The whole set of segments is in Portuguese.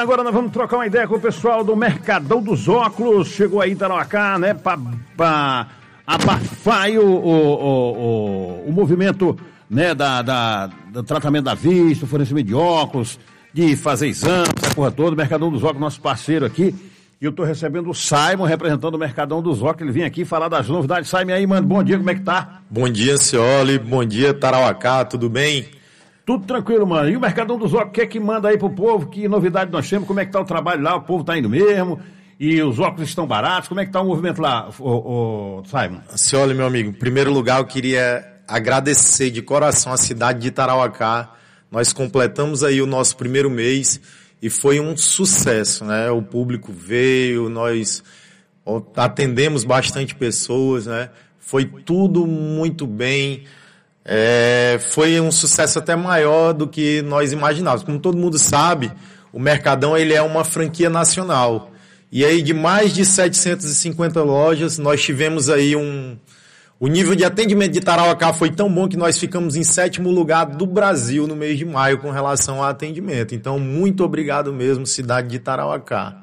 agora nós vamos trocar uma ideia com o pessoal do Mercadão dos Óculos. Chegou aí em Tarauacá, né, pra abafar o movimento, né, do tratamento da vista, fornecimento de óculos, de fazer exames, a porra toda. O Mercadão dos Óculos, nosso parceiro aqui. E eu tô recebendo o Simon, representando o Mercadão dos Óculos. Ele vem aqui falar das novidades. Simon, aí, mano, bom dia, como é que tá? Bom dia, Cioli, bom dia, Tarauacá, tudo bem? Tudo tranquilo, mano. E o Mercadão dos Óculos, o que é que manda aí pro povo? Que novidade nós temos? Como é que tá o trabalho lá? O povo tá indo mesmo? E os óculos estão baratos? Como é que tá o movimento lá, Simon? Cioli, meu amigo, em primeiro lugar eu queria agradecer de coração a cidade de Tarauacá. Nós completamos aí o nosso primeiro mês e foi um sucesso, né? O público veio, nós atendemos bastante pessoas, né? Foi tudo muito bem. Foi um sucesso até maior do que nós imaginávamos. Como todo mundo sabe, o Mercadão ele é uma franquia nacional. E aí de mais de 750 lojas, nós tivemos aí o nível de atendimento de Tarauacá foi tão bom que nós ficamos em 7º lugar do Brasil no mês de maio com relação ao atendimento. Então, muito obrigado mesmo, cidade de Tarauacá.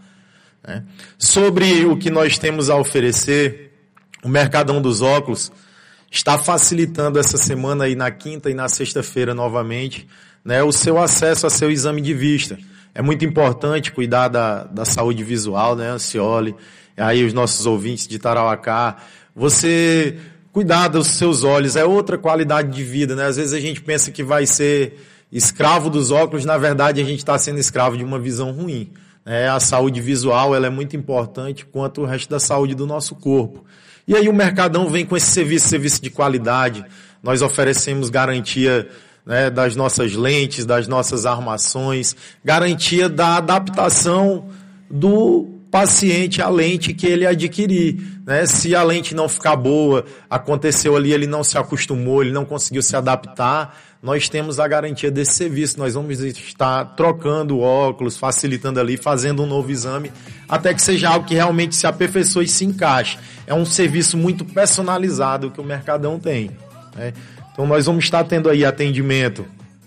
Sobre o que nós temos a oferecer, o Mercadão dos Óculos está facilitando essa semana aí na quinta e na sexta-feira novamente, né, o seu acesso a seu exame de vista. É muito importante cuidar da saúde visual, né, Cioli, aí os nossos ouvintes de Tarauacá. Você cuidar dos seus olhos é outra qualidade de vida, né? Às vezes a gente pensa que vai ser escravo dos óculos, na verdade a gente está sendo escravo de uma visão ruim. A saúde visual ela é muito importante quanto o resto da saúde do nosso corpo. E aí o Mercadão vem com esse serviço de qualidade. Nós oferecemos garantia, né, das nossas lentes, das nossas armações, garantia da adaptação do paciente à lente que ele adquirir, né? Se a lente não ficar boa, aconteceu ali, ele não se acostumou, ele não conseguiu se adaptar, nós temos a garantia desse serviço. Nós vamos estar trocando óculos, facilitando ali, fazendo um novo exame, até que seja algo que realmente se aperfeiçoe e se encaixe. É um serviço muito personalizado que o Mercadão tem, né? Então nós vamos estar tendo aí atendimento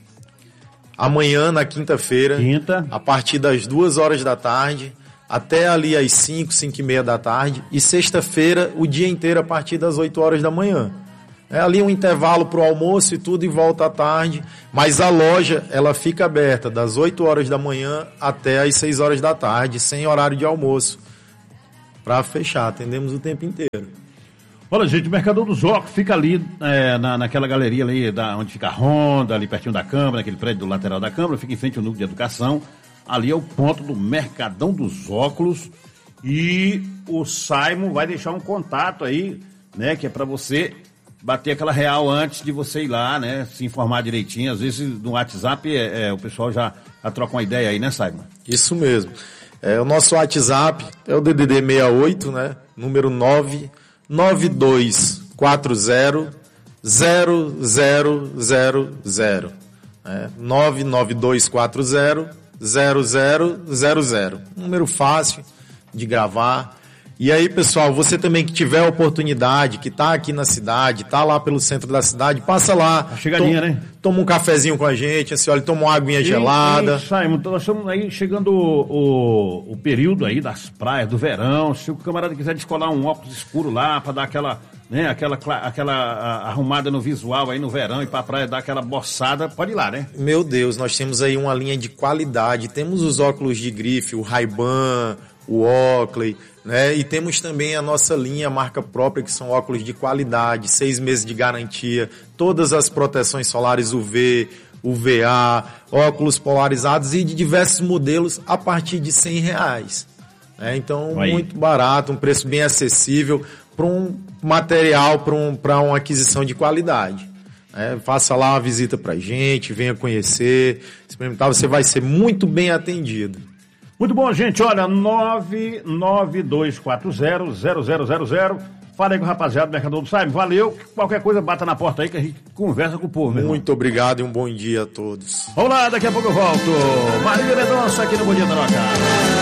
amanhã, na quinta-feira, a partir das 2h da tarde, até ali às 5h da tarde, e sexta-feira o dia inteiro a partir das 8h da manhã. É ali um intervalo para o almoço e tudo, e volta à tarde, mas a loja ela fica aberta das 8h da manhã até às 6h da tarde, sem horário de almoço, para fechar, atendemos o tempo inteiro. Olha, gente, o Mercadão dos Óculos fica ali naquela galeria ali, onde fica a Honda, ali pertinho da Câmara, naquele prédio do lateral da Câmara, fica em frente ao núcleo de educação. Ali é o ponto do Mercadão dos Óculos, e o Simon vai deixar um contato aí, né, que é para você bater aquela real antes de você ir lá, né, se informar direitinho. Às vezes no WhatsApp o pessoal já troca uma ideia aí, né, Simon? Isso mesmo. O nosso WhatsApp é o DDD 68, né, número 99240 0000, 99240 0000, número fácil de gravar. E aí, pessoal, você também que tiver a oportunidade, que está aqui na cidade, está lá pelo centro da cidade, passa lá. A chegadinha, né? Toma um cafezinho com a gente, assim, olha, toma uma aguinha gelada. Simon, nós estamos aí chegando o período aí das praias, do verão. Se o camarada quiser descolar um óculos escuro lá, para dar aquela arrumada no visual aí no verão, e para a praia dar aquela boçada, pode ir lá, né? Meu Deus, nós temos aí uma linha de qualidade. Temos os óculos de grife, o Ray-Ban, o Oakley, né? E temos também a nossa linha, marca própria, que são óculos de qualidade, 6 meses de garantia, todas as proteções solares UV, UVA, óculos polarizados e de diversos modelos a partir de R$100. Então, muito barato, um preço bem acessível para um material, para uma aquisição de qualidade. Faça lá uma visita para a gente, venha conhecer, experimentar, você vai ser muito bem atendido. Muito bom, gente. Olha, 992400000. Fala aí com o rapaziada do Mercadão do Simon. Valeu. Qualquer coisa, bata na porta aí que a gente conversa com o povo. Muito obrigado e um bom dia a todos. Vamos lá, daqui a pouco eu volto. Marília Mendonça aqui no Bom Dia Tarauacá.